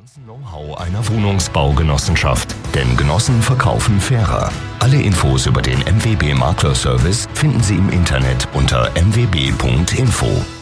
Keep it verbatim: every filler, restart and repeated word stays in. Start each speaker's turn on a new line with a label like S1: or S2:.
S1: Know-how einer Wohnungsbaugenossenschaft. Denn Genossen verkaufen fairer. Alle Infos über den M W B Maklerservice finden Sie im Internet unter m w b punkt info.